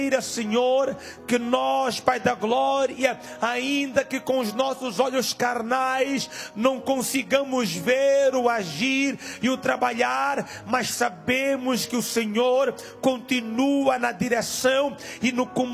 Senhor, que nós, Pai da glória, ainda que com os nossos olhos carnais não consigamos ver o agir e o trabalhar, mas sabemos que o Senhor continua na direção e no